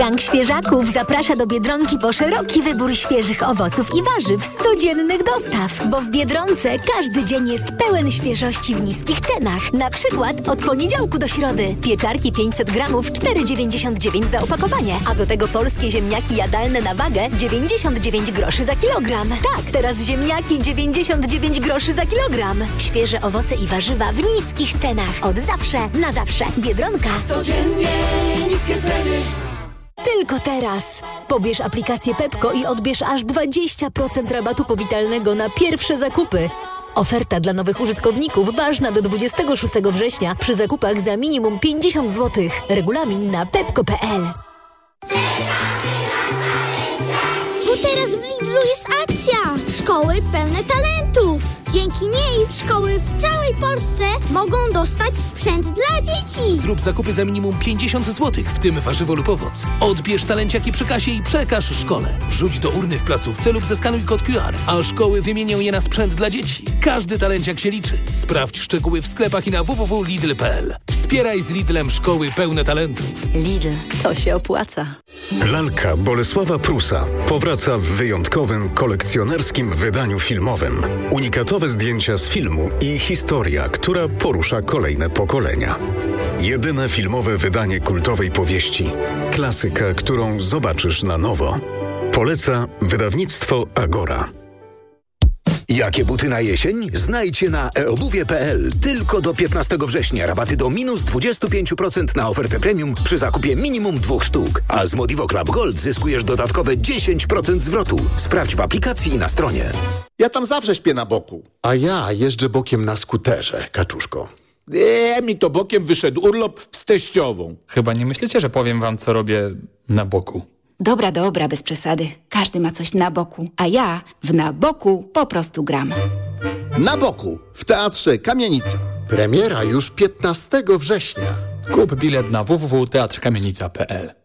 Gang Świeżaków zaprasza do Biedronki po szeroki wybór świeżych owoców i warzyw z codziennych dostaw. Bo w Biedronce każdy dzień jest pełen świeżości w niskich cenach. Na przykład od poniedziałku do środy. Pieczarki 500 gramów 4,99 za opakowanie. A do tego polskie ziemniaki jadalne na wagę 99 groszy za kilogram. Tak, teraz ziemniaki 99 groszy za kilogram. Świeże owoce i warzywa w niskich cenach. Od zawsze na zawsze. Biedronka. Codziennie niskie ceny. Tylko teraz. Pobierz aplikację Pepko i odbierz aż 20% rabatu powitalnego na pierwsze zakupy. Oferta dla nowych użytkowników ważna do 26 września przy zakupach za minimum 50 zł. Regulamin na pepko.pl. Bo teraz w Lidlu jest akcja. Szkoły pełne talentów. Dzięki niej szkoły w całej Polsce mogą dostać sprzęt dla dzieci. Zrób zakupy za minimum 50 zł, w tym warzywo lub owoc. Odbierz talenciaki przy kasie i przekaż szkole. Wrzuć do urny w placówce lub zeskanuj kod QR, a szkoły wymienią je na sprzęt dla dzieci. Każdy talenciak się liczy. Sprawdź szczegóły w sklepach i na www.lidl.pl. Wspieraj z Lidlem szkoły pełne talentów. Lidl, to się opłaca. Lalka Bolesława Prusa powraca w wyjątkowym, kolekcjonerskim wydaniu filmowym. Unikatowe zdjęcia z filmu i historia, która porusza kolejne pokolenia. Jedyne filmowe wydanie kultowej powieści. Klasyka, którą zobaczysz na nowo. Poleca wydawnictwo Agora. Jakie buty na jesień? Znajdźcie na eobuwie.pl. Tylko do 15 września rabaty do minus 25% na ofertę premium przy zakupie minimum 2 sztuk. A z Modivo Club Gold zyskujesz dodatkowe 10% zwrotu. Sprawdź w aplikacji i na stronie. Ja tam zawsze śpię na boku. A ja jeżdżę bokiem na skuterze, kaczuszko. Mi to bokiem wyszedł urlop z teściową. Chyba nie myślicie, że powiem wam, co robię na boku. Dobra, bez przesady. Każdy ma coś na boku, a ja w na boku po prostu gram. Na boku w Teatrze Kamienica. Premiera już 15 września. Kup bilet na www.teatrkamienica.pl.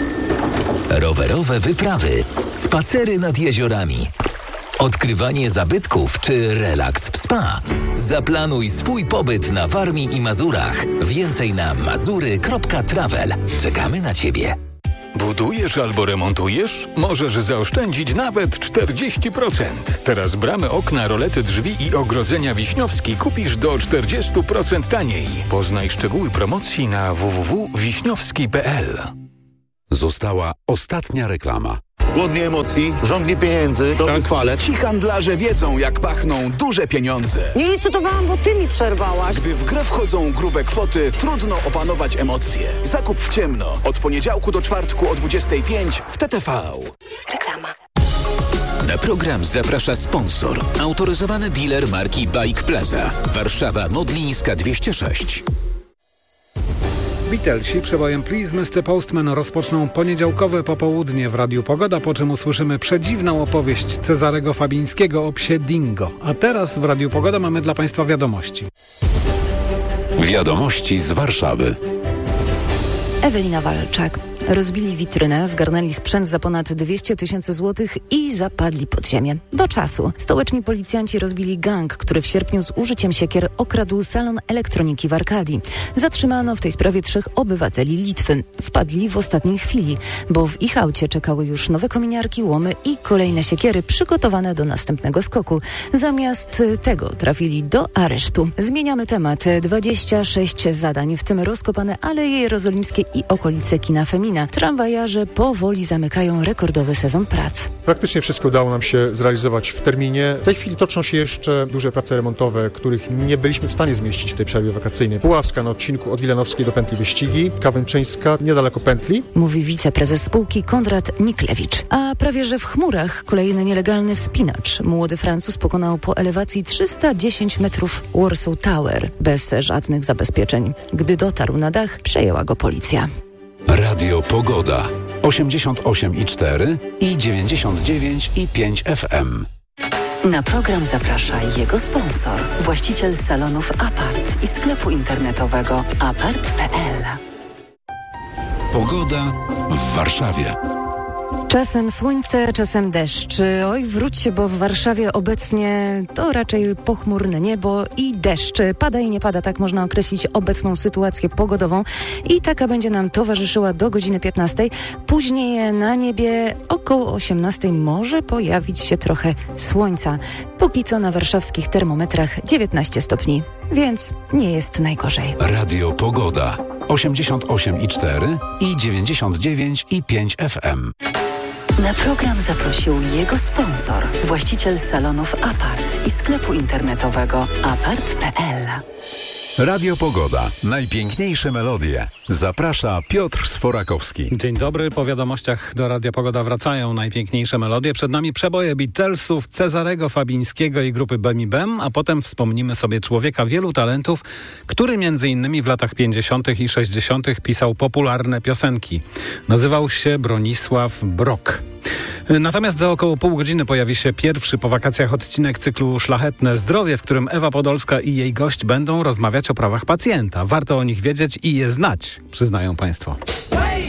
Rowerowe wyprawy, spacery nad jeziorami, odkrywanie zabytków czy relaks w spa. Zaplanuj swój pobyt na Warmii i Mazurach. Więcej na mazury.travel. Czekamy na Ciebie. Budujesz albo remontujesz? Możesz zaoszczędzić nawet 40%. Teraz bramy, okna, rolety drzwi i ogrodzenia Wiśniowski kupisz do 40% taniej. Poznaj szczegóły promocji na www.wiśniowski.pl. Została ostatnia reklama. Głodni emocji, żądni pieniędzy, dobry chwale. Ci handlarze wiedzą, jak pachną duże pieniądze. Nie licytowałam, bo ty mi przerwałaś. Gdy w grę wchodzą grube kwoty, trudno opanować emocje. Zakup w ciemno. Od poniedziałku do czwartku o 25 w TTV. Reklama. Na program zaprasza sponsor. Autoryzowany dealer marki Bike Plaza. Warszawa Modlińska 206. Beatlesi przebojem Please Mr. Postman rozpoczną poniedziałkowe popołudnie w Radiu Pogoda, po czym usłyszymy przedziwną opowieść Cezarego Fabińskiego o psie Dingo. A teraz w Radiu Pogoda mamy dla Państwa wiadomości. Wiadomości z Warszawy. Ewelina Walczak. Rozbili witrynę, zgarnęli sprzęt za ponad 200 000 złotych i zapadli pod ziemię. Do czasu. Stołeczni policjanci rozbili gang, który w sierpniu z użyciem siekier okradł salon elektroniki w Arkadii. Zatrzymano w tej sprawie 3 obywateli Litwy. Wpadli w ostatniej chwili, bo w ich aucie czekały już nowe kominiarki, łomy i kolejne siekiery przygotowane do następnego skoku. Zamiast tego trafili do aresztu. Zmieniamy temat. 26 zadań, w tym rozkopane Aleje Jerozolimskie i okolice kina Femina. Tramwajarze powoli zamykają rekordowy sezon prac. Praktycznie wszystko udało nam się zrealizować w terminie. W tej chwili toczą się jeszcze duże prace remontowe, których nie byliśmy w stanie zmieścić w tej przerwie wakacyjnej. Puławska na odcinku od Wilanowskiej do pętli Wyścigi, Kawęczyńska niedaleko pętli. Mówi wiceprezes spółki Konrad Niklewicz. A prawie że w chmurach kolejny nielegalny wspinacz. Młody Francuz pokonał po elewacji 310 metrów Warsaw Tower bez żadnych zabezpieczeń. Gdy dotarł na dach, przejęła go policja. Radio Pogoda 88,4 i 99,5 FM. Na program zaprasza jego sponsor, właściciel salonów Apart i sklepu internetowego apart.pl. Pogoda w Warszawie. Czasem słońce, czasem deszcz. Oj, wróćcie, bo w Warszawie obecnie to raczej pochmurne niebo i deszcz. Pada i nie pada, tak można określić obecną sytuację pogodową i taka będzie nam towarzyszyła do godziny 15. Później na niebie około 18 może pojawić się trochę słońca. Póki co na warszawskich termometrach 19 stopni, więc nie jest najgorzej. Radio Pogoda 88,4 i 99,5 FM. Na program zaprosił jego sponsor, właściciel salonów Apart i sklepu internetowego apart.pl. Radio Pogoda. Najpiękniejsze melodie. Zaprasza Piotr Sforakowski. Dzień dobry. Po wiadomościach do Radia Pogoda wracają najpiękniejsze melodie. Przed nami przeboje Beatlesów, Cezarego Fabińskiego i grupy Bemi Bem, a potem wspomnimy sobie człowieka wielu talentów, który między innymi w latach 50. i 60. pisał popularne piosenki. Nazywał się Bronisław Brok. Natomiast za około pół godziny pojawi się pierwszy po wakacjach odcinek cyklu Szlachetne Zdrowie, w którym Ewa Podolska i jej gość będą rozmawiać o prawach pacjenta. Warto o nich wiedzieć i je znać, przyznają państwo.